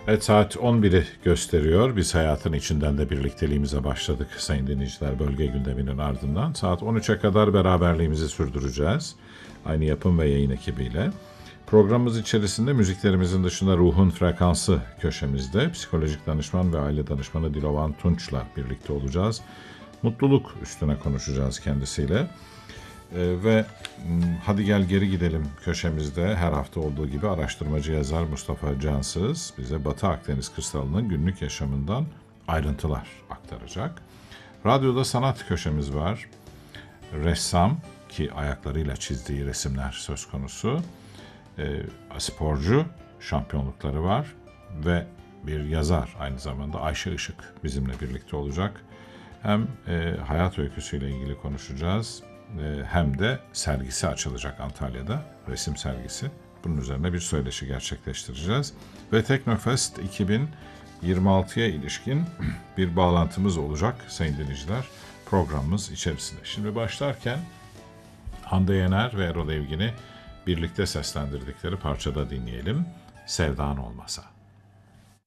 Evet, saat 11'i gösteriyor. Biz hayatın içinden de birlikteliğimize başladık sayın dinleyiciler, bölge gündeminin ardından. Saat 13'e kadar beraberliğimizi sürdüreceğiz. Aynı yapım ve yayın ekibiyle. Programımız içerisinde müziklerimizin dışında Ruhun Frekansı köşemizde psikolojik danışman ve aile danışmanı Dilovan Tunç'la birlikte olacağız. Mutluluk üstüne konuşacağız kendisiyle. Ve hadi gel geri gidelim köşemizde her hafta olduğu gibi araştırmacı yazar Mustafa Cansız bize Batı Akdeniz kırsalının günlük yaşamından ayrıntılar aktaracak. Radyoda sanat köşemiz var. Ressam ki ayaklarıyla çizdiği resimler söz konusu. Sporcu şampiyonlukları var ve bir yazar aynı zamanda Ayşe Işık bizimle birlikte olacak. Hem hayat öyküsüyle ilgili konuşacağız hem de sergisi açılacak Antalya'da, resim sergisi. Bunun üzerine bir söyleşi gerçekleştireceğiz. Ve Teknofest 2026'ya ilişkin bir bağlantımız olacak sayın dinleyiciler programımız içerisinde. Şimdi başlarken Hande Yener ve Erol Evgin'i birlikte seslendirdikleri parçada dinleyelim. Sevdan Olmasa.